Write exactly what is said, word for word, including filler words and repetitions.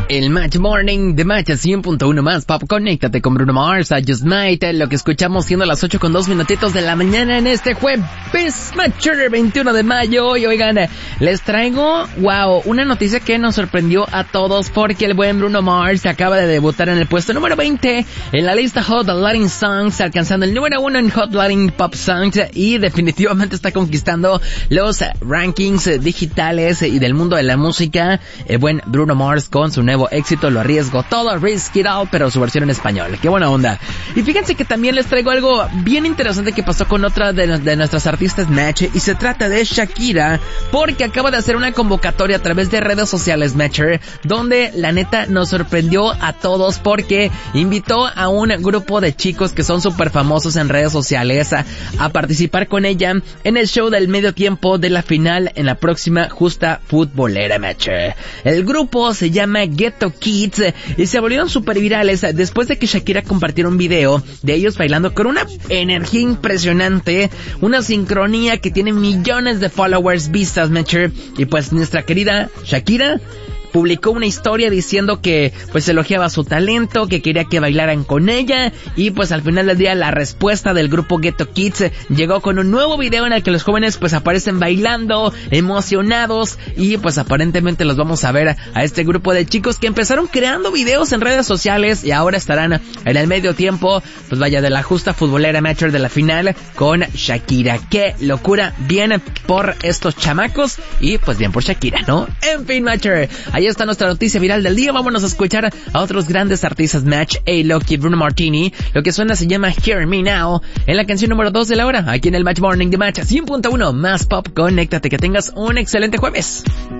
El Match Morning de Match cien punto uno más Pop. Conéctate con Bruno Mars, I Just Might, lo que escuchamos siendo las ocho con dos minutitos de la mañana en este jueves Matcher veintiuno de mayo. Y oigan, les traigo, wow, una noticia que nos sorprendió a todos porque el buen Bruno Mars acaba de debutar en el puesto número veinte en la lista Hot Latin Songs, alcanzando el número uno en Hot Latin Pop Songs y definitivamente está conquistando los rankings digitales y del mundo de la música. El buen Bruno Mars con su nuevo éxito, Lo Arriesgo Todo, Risk It All, pero su versión en español. ¡Qué buena onda! Y fíjense que también les traigo algo bien interesante que pasó con otra de, de nuestras artistas Match, y se trata de Shakira, porque acaba de hacer una convocatoria a través de redes sociales Matcher, donde la neta nos sorprendió a todos porque invitó a un grupo de chicos que son súper famosos en redes sociales a, a participar con ella en el show del medio tiempo de la final en la próxima justa futbolera Matcher. El grupo se llama Ghetto Kids y se volvieron súper virales después de que Shakira compartiera un video de ellos bailando con una energía impresionante, una sincronía que tiene millones de followers vistas, Matcher. Y pues nuestra querida Shakira publicó una historia diciendo que pues elogiaba su talento, que quería que bailaran con ella, y pues al final del día la respuesta del grupo Ghetto Kids llegó con un nuevo video en el que los jóvenes pues aparecen bailando, emocionados, y pues aparentemente los vamos a ver a este grupo de chicos que empezaron creando videos en redes sociales y ahora estarán en el medio tiempo, pues vaya, de la justa futbolera Matcher de la final con Shakira. ¡Qué locura! Bien por estos chamacos y pues bien por Shakira, ¿no? En fin, Matcher, ahí está nuestra noticia viral del día. Vámonos a escuchar a otros grandes artistas Match, A-Lo y Bruno Martini. Lo que suena se llama Hear Me Now, en la canción número dos de la hora, aquí en el Match Morning de Match cien punto uno más Pop. Conéctate, que tengas un excelente jueves.